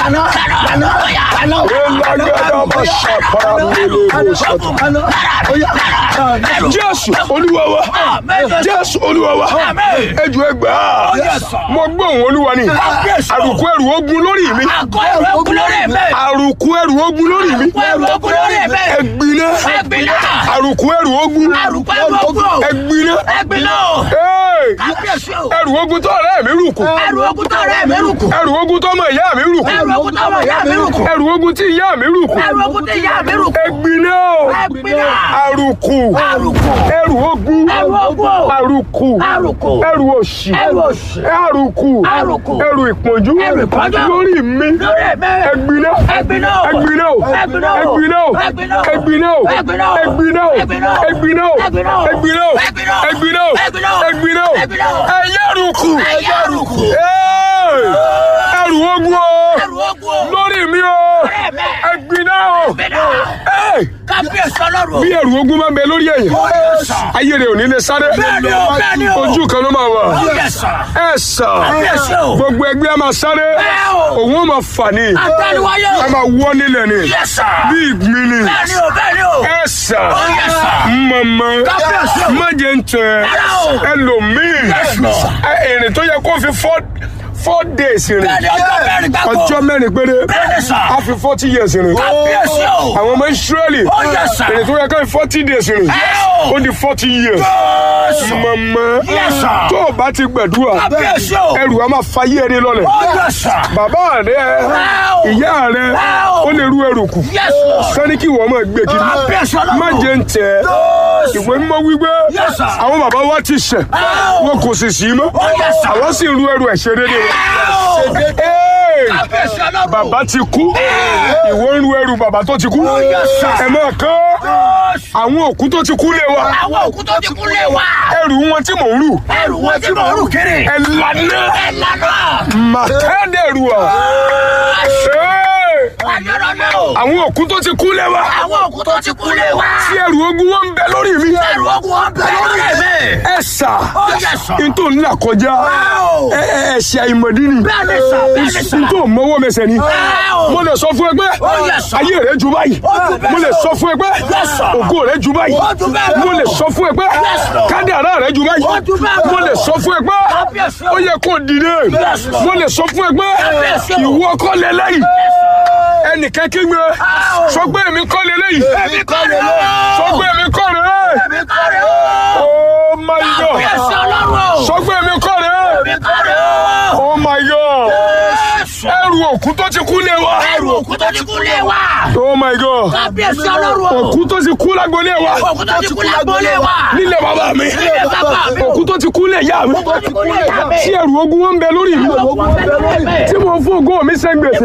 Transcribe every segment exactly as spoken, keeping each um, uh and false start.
Jésù Olúwa wa. Jésù Olúwa wa. Ẹjọ́ ẹgbàá. Mo gbọ́ òun Olúwa ni. Àrùkù ẹrù ogun lórí mi. Àrùkù ẹrù ogun lórí mi. Ẹ̀gbìnà. Àrùkù ẹrù ogun. Ẹ̀gbìnà. Ẹrù ogun tó ọ̀rẹ́ mi rùkù. Ẹrù ogun tó ọmọ ìyá mi rùkù. Ẹrù ogun tí ìyá mi rùkù. Ẹ̀gbìnà. Àrùkù. Ẹrù ogun. Àrùkù. Ẹrù òṣì. Àrùkù. Ẹrù ìpọ́njú. Lórí mi. Ẹ̀gbìnà. Ẹ̀gbìnà. Ẹ̀gbìnà. Ẹ̀gbìnà. Ẹ̀gbìnà. Ẹ̀gbìnà. Ẹ̀gbìnà. Ẹ̀gbìnà. Ẹ̀gbìnà. Ẹ̀yẹ àrùkù. Ẹrù ogun o. Lórí mi o. Ẹ̀gbìnà o. Bí ẹrù ogun máa ń bẹ lórí ẹ̀yìn, ayé rẹ̀ ò ní lè sáré. Ojú kan ló máa wà. Ẹ sà. Gbogbo ẹgbẹ́ a máa sáré. Òun ó máa fà ní. A máa wọ́ nílẹ̀ ni. Bí ìgbín ni. Ẹ sà. Mọ̀mọ́. Má jẹ́ ń tẹ̀. Ẹlòmíì. Èrè tó yẹ kó fi fọ́. Four days rìn. Ọjọ́ mẹ́rin péré. A fi forty years rìn. Àwọn ọmọ Ísírẹ́lì. Èrè tó yẹ ká forty days rìn. Ó di forty years. Mọ̀mọ́. Tó o bá ti gbẹ̀dúrà. Ẹrù a máa fa yé ẹni lọ́lẹ̀. Bàbá rẹ̀, ìyá rẹ̀, ó lè rú ẹrù kù. Sani kí wọ́n máa gbé kiri. Má jẹ́ ń tẹ̀. Ìwé mímọ́ wípé àwọn bàbá wa ti ṣẹ̀. Wọn kò sì sí mọ́. Àwọn sì ń rú ẹrù ẹ̀ṣẹ̀ dédé. Bàbá ti kú. Ìwọ ń ru ẹrù bàbá tó ti kú. Ẹ máa kán àwọn òkú tó ti kú lé wa. Ẹrù wọn tí mò ń rù. Ẹ lànà. Màkàdé rù ọ́. Àwọn òkú tó ti kú lé wa. Tí ẹrù ogun wọn ń bẹ lórí mi. Ẹ sà. Ntò ńlá kọjá. Ẹ̀ṣẹ̀ àìmọ̀dí ni. Ntò mọ́wọ́ mẹsẹ̀ ni. Mo lè sọ fún ẹ pé ayé rẹ ju báyìí. Mo lè sọ fún ẹ pé ògo rẹ ju báyìí. Mo lè sọ fún ẹ pé kádàrá rẹ ju báyìí. Mo lè sọ fún ẹ pé ó yẹ kó dìde. Mo lè sọ fún ẹ pé ìwọ kọ́ lélẹ́yìí. Ẹnìkan kí gbé sọ pé èmi kọ́ lélẹ́yìí. Sọ pé èmi kọ́ rẹ̀. Oh my God. Sọ pé èmi kọ́ rẹ̀. Oh my God. Ẹrù òkú tó ti kú lé wa. Ẹrù òkú tó ti kú lé wa. Oh my God. Kábíyèsí Ọlọ́run. Òkú tó ti kú lágbolé wa. Òkú tó ti kú lágbolé wa. Nílé bàbá mi. Nílé bàbá mi. Òkú tó ti kú lé ìyá mi. Òkú tó ti kú lé ìyá mi. Tí ẹrù ogun wọn ń bẹ lórí mi. Tí mo fún ògo mi ṣe gbèsè.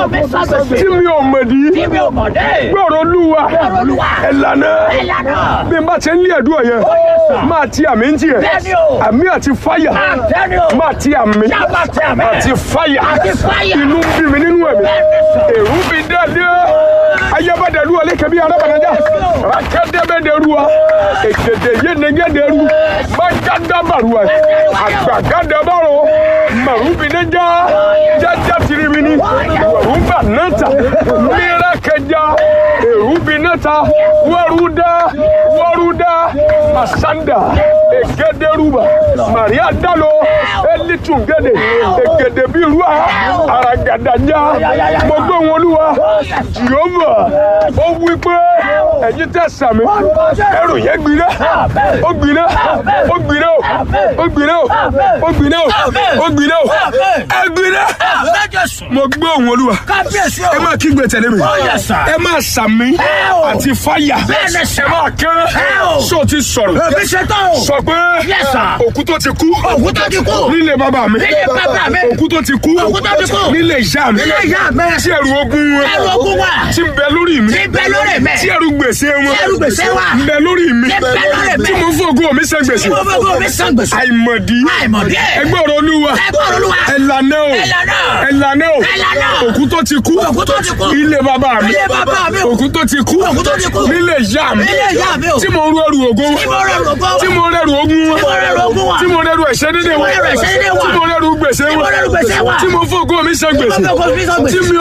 Tí mi ò mọ̀dí. Tí mi ò mọ̀dé. Gbọ́rọ̀ Olúwa. Ẹ̀lànà. Bí n bá ti ń lé ẹ̀dùn ọ̀yẹ́. Máa ti àmì ń tiẹ̀. Àmì àti fáyà. Máa ti àmì. Àti fáyà. Inú ń bí mi nínú ẹ̀mí. Èrú bí dáadé. Ayébádẹ́rú ọ̀lẹ́kẹ̀bí arábàdájá. Rákẹ́dẹ́bẹ́dẹ́rúwa. Èkèdè yénegédéru. Mágádàbàrúwa. Àgbàgádàbàrò. Màrúbìnẹ́já. Jájá tirimini. Wàrúbà náta. Mírákẹjá. Èrúbìnẹ́ta. Wàrúdá. Wàrúdá. Masanda. Ègédéruba. Màríà dálò. Elítùngédé. Ègèdè bí ruwa. Àràgàdàjá. Mo gbọ́ wọn Olúwa. Jèhófà. Ó wí pé ẹ̀yin tẹ́ sàmì. Ẹrù yẹn gbiná. Ó gbiná. Ó gbiná o. Ó gbiná o. Ó gbiná o. Ó gbiná o. Ẹ gbiná. Mo gbọ́ wọn Olúwa. Ẹ máa kígbe tẹ̀lé mi. Ẹ máa sàmì àti fáyà. Ẹ máa kẹ́. Sọ ti sọ̀rọ̀. Sọ pé òkú tó ti kú. Nílé bàbá mi. Òkú tó ti kú. Nílé ìyá mi. Tí ẹrù ogun wọn. Tí ń bẹ lórí mi. Tí ẹrù gbèsè wọn. Ń bẹ lórí mi. Tí mo fún ògo mi san gbèsè. Àìmọ̀dí. Ẹgbẹ́ ọ̀rọ̀ Olúwa. Ẹ̀lànà o. Ẹ̀lànà o. Òkú tó ti kú. Ilé bàbá mi. Òkú tó ti kú. Nílé ìyá mi. Tí mo rú ẹrù ògo wọn. Tí mo rẹrù ogun wọn. Tí mo rẹrù ẹ̀ṣẹ̀ dédé wọn. Tí mo rẹrù gbèsè wọn. Tí mo fún ògo mi san gbèsè. Tí mi